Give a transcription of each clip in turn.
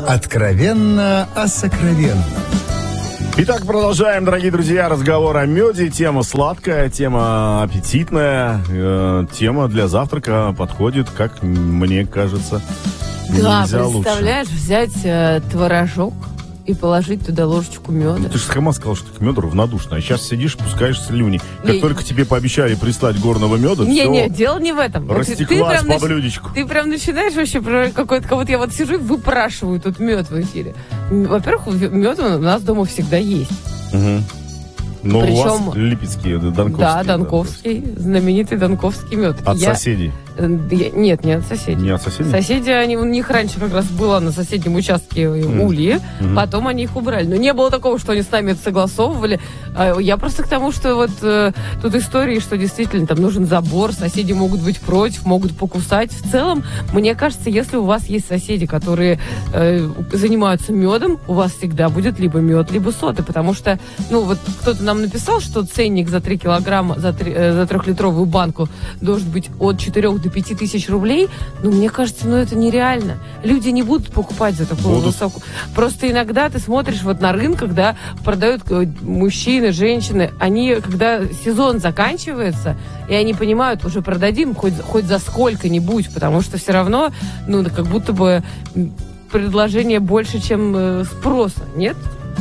Откровенно о сокровенном. Итак, продолжаем, дорогие друзья, разговор о меде. Тема сладкая, тема аппетитная, тема для завтрака подходит, как мне кажется, да, нельзя представляешь, лучше. взять творожок и положить туда ложечку меда. Ну, ты же сама сказал, что ты к меду равнодушна, а сейчас сидишь, пускаешь слюни. Как только тебе пообещали прислать горного меда, Не, дело не в этом. Растеклась по блюдечку. Ты прям начинаешь вообще про какой-то... Вот я вот сижу и выпрашиваю тут мед в эфире. Во-первых, мед у нас дома всегда есть. Угу. Но причем, у вас липецкий, донковский. Да, донковский, знаменитый донковский мед. От соседей? Нет, не от соседей. Не от соседей? Соседи, у них раньше как раз было на соседнем участке ульи, потом они их убрали. Но не было такого, что они с нами это согласовывали. Я просто к тому, что вот тут истории, что действительно там нужен забор, соседи могут быть против, могут покусать. В целом, мне кажется, если у вас есть соседи, которые занимаются медом, у вас всегда будет либо мед, либо соты, потому что, ну вот кто-то нам написал, что ценник за 3 килограмма, за 3-литровую банку должен быть от 4 до 5 тысяч рублей, ну, мне кажется, это нереально. Люди не будут покупать за такую высокую. Просто иногда ты смотришь вот на рынках, да, продают мужчины, женщины, они, когда сезон заканчивается, и они понимают, уже продадим хоть за сколько-нибудь, потому что все равно, как будто бы предложение больше, чем спроса, нет?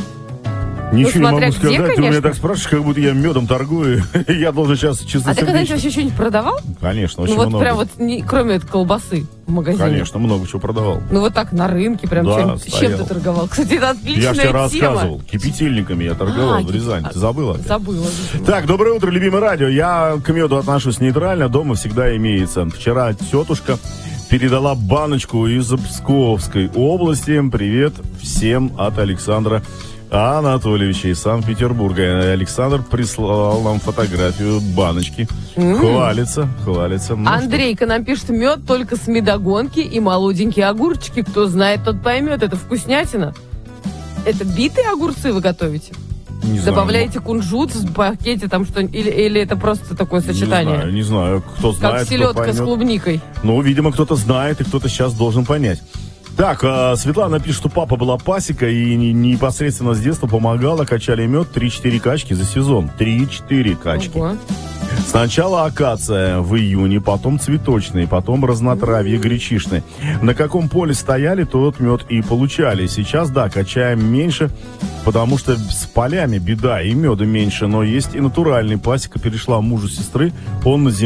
Ничего не могу сказать, где, ты меня так спрашиваешь, как будто я медом торгую. Я должен сейчас чисто. А ты когда-нибудь вообще что-нибудь продавал? Конечно, очень много. Прям кроме этой колбасы в магазине. Конечно, много чего продавал. Вот так на рынке прям чем ты торговал? Кстати, это отличная тема. Я же тебе рассказывал, кипятильниками я торговал в Рязани. Ты забыла? Забыла. Так, доброе утро, любимое радио. Я к меду отношусь нейтрально, дома всегда имеется. Вчера тетушка передала баночку из Псковской области. Привет всем от Александра Анатольевича из Санкт-Петербурга. Александр прислал нам фотографию баночки. Хвалится. Андрейка нам пишет: мед только с медогонки и молоденькие огурчики. Кто знает, тот поймет. Это вкуснятина. Это битые огурцы вы готовите? Не Добавляете кунжут в пакете там что или это просто такое сочетание? Не знаю. Кто знает, как селедка с клубникой. Ну, видимо, кто-то знает, и кто-то сейчас должен понять. Так, Светлана пишет, что папа была пасека и непосредственно с детства помогала, качали мед, 3-4 качки за сезон. 3-4 качки. Ого. Сначала акация в июне, потом цветочный, потом разнотравье гречишный. На каком поле стояли, тот мед и получали. Сейчас, да, качаем меньше, потому что с полями беда, и меда меньше, но есть и натуральный. Пасека перешла мужу сестры, он на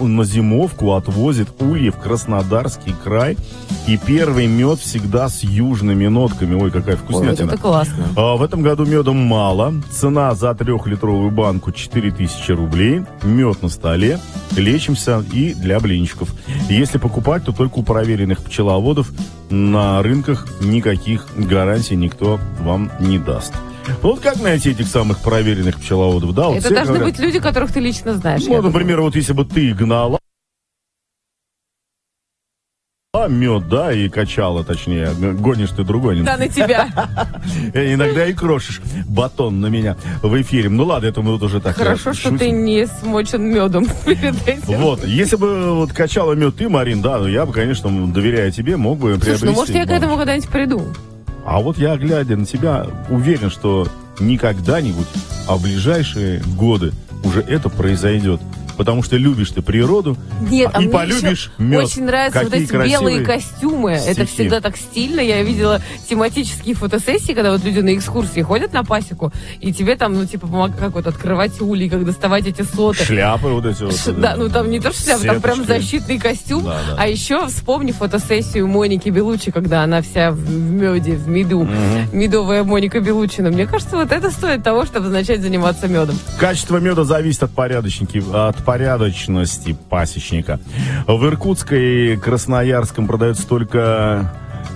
зимовку отвозит ульи в Краснодарский край, и первый мед всегда с южными нотками. Ой, какая вкуснятина. Ой, это классно. В этом году меда мало, цена за 3-литровую банку 4000 рублей, мед на столе, лечимся и для блинчиков. Если покупать, то только у проверенных пчеловодов. На рынках никаких гарантий никто вам не даст. Вот как найти этих самых проверенных пчеловодов? Да, вот это должны быть люди, которых ты лично знаешь. Ну, например, вот если бы ты гнала мед, да, и качала, точнее, гонишь ты другой. Да, на тебя. Иногда и крошишь батон на меня в эфире. Ну ладно, это мы тут уже так хорошо, что ты не смочен медом перед этим. Вот, если бы вот качала мед ты, Марин, да, я бы, конечно, доверяя тебе, мог бы приобрести. Слушай, ну может я к этому когда-нибудь приду. А вот я, глядя на тебя, уверен, что не когда-нибудь, а в ближайшие годы уже это произойдет. Потому что любишь ты природу, нет, и полюбишь мед. Очень нравятся вот эти белые костюмы. Стихи. Это всегда так стильно. Я видела тематические фотосессии, когда вот люди на экскурсии ходят на пасеку, и тебе там, помогают как вот открывать улей, как доставать эти соты. Шляпы вот эти вот. Да, там не то что шляпы, там прям защитный костюм. Да. А еще вспомни фотосессию Моники Белуччи, когда она вся в меде, в меду. Медовая Моника Белуччина. Мне кажется, вот это стоит того, чтобы начать заниматься медом. Качество меда зависит от порядочности пасечника. В Иркутске и Красноярском продают столько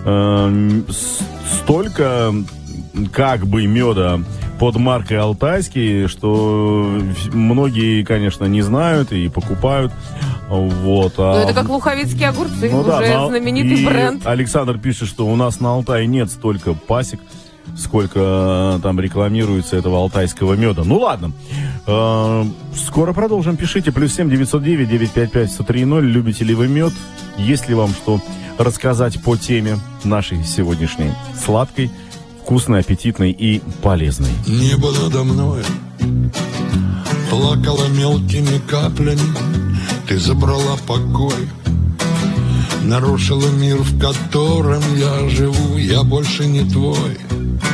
как бы меда под маркой «Алтайский», что многие, конечно, не знают и покупают. Вот. Но это как луховицкие огурцы, уже знаменитый бренд. Александр пишет, что у нас на Алтае нет столько пасек. сколько там рекламируется этого алтайского меда. Ну ладно, скоро продолжим. Пишите, +7 909 955 103 любите ли вы мед, есть ли вам что рассказать по теме нашей сегодняшней, сладкой, вкусной, аппетитной и полезной. Небо надо мной плакало мелкими каплями, ты забрала покой, нарушила мир, в котором я живу, я больше не твой.